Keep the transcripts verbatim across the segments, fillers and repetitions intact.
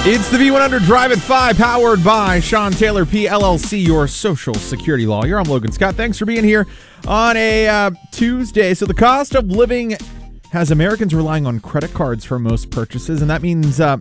It's the V one hundred Drive at five, powered by Sean Taylor, P L L C, your social security lawyer. I'm Logan Scott. Thanks for being here on a uh, Tuesday. So the cost of living has Americans relying on credit cards for most purchases, and that means uh,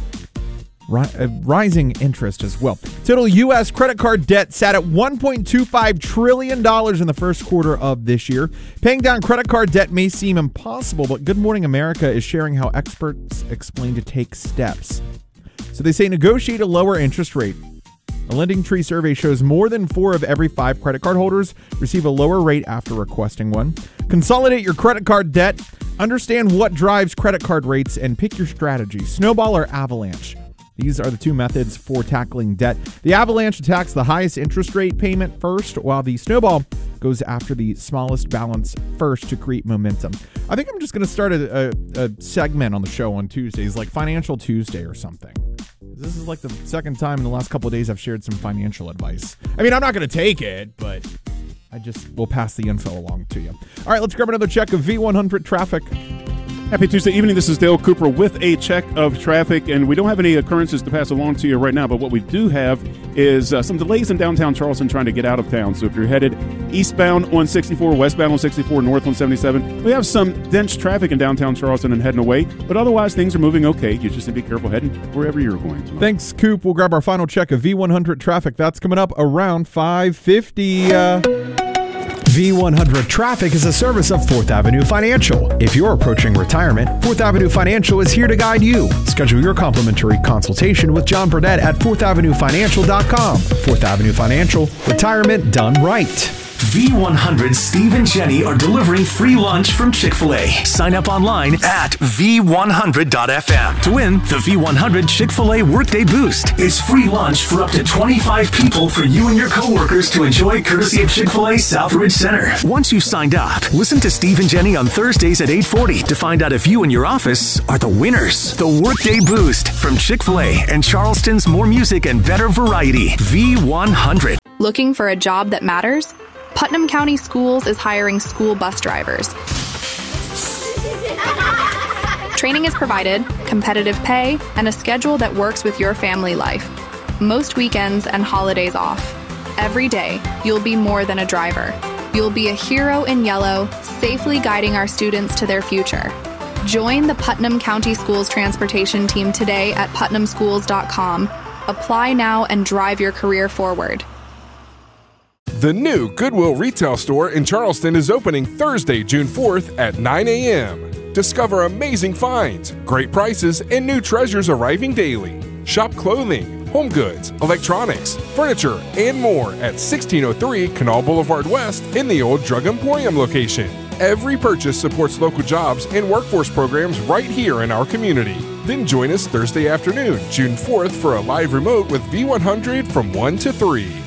ri- uh, rising interest as well. Total U S credit card debt sat at one point two five trillion dollars in the first quarter of this year. Paying down credit card debt may seem impossible, but Good Morning America is sharing how experts explain to take steps. So they say negotiate a lower interest rate. A LendingTree survey shows more than four of every five credit card holders receive a lower rate after requesting one. Consolidate your credit card debt. Understand what drives credit card rates and pick your strategy, snowball or avalanche. These are the two methods for tackling debt. The avalanche attacks the highest interest rate payment first, while the snowball goes after the smallest balance first to create momentum. I think I'm just going to start a, a, a segment on the show on Tuesdays, like Financial Tuesday or something. This is like the second time in the last couple of days I've shared some financial advice. I mean, I'm not going to take it, but I just will pass the info along to you. All right, let's grab another check of V one hundred traffic. Happy Tuesday evening. This is Dale Cooper with a check of traffic, and we don't have any occurrences to pass along to you right now, but what we do have is uh, some delays in downtown Charleston trying to get out of town. So if you're headed eastbound on sixty-four, westbound on sixty-four, north on seventy-seven, we have some dense traffic in downtown Charleston and heading away, but otherwise things are moving okay. You just need to be careful heading wherever you're going tonight. Thanks, Coop. We'll grab our final check of V one hundred traffic. That's coming up around five fifty. Uh... V one hundred Traffic is a service of Fourth Avenue Financial. If you're approaching retirement, Fourth Avenue Financial is here to guide you. Schedule your complimentary consultation with John Burnett at fourth avenue financial dot com. Fourth Avenue Financial, retirement done right. V one hundred Steve and Jenny are delivering free lunch from Chick-fil-A. Sign up online at v one hundred dot f m to win the V one hundred Chick-fil-A Workday Boost. It's free lunch for up to twenty-five people for you and your coworkers to enjoy, courtesy of Chick-fil-A Southridge Center. Once you've signed up, listen to Steve and Jenny on Thursdays at eight forty to find out if you and your office are the winners. The Workday Boost from Chick-fil-A and Charleston's more music and better variety. V one hundred. Looking for a job that matters? Putnam County Schools is hiring school bus drivers. Training is provided, competitive pay, and a schedule that works with your family life. Most weekends and holidays off. Every day, you'll be more than a driver. You'll be a hero in yellow, safely guiding our students to their future. Join the Putnam County Schools transportation team today at putnam schools dot com. Apply now and drive your career forward. The new Goodwill retail store in Charleston is opening Thursday, June fourth at nine a.m. Discover amazing finds, great prices, and new treasures arriving daily. Shop clothing, home goods, electronics, furniture, and more at sixteen oh three Canal Boulevard West in the old Drug Emporium location. Every purchase supports local jobs and workforce programs right here in our community. Then join us Thursday afternoon, June fourth, for a live remote with V one hundred from one to three.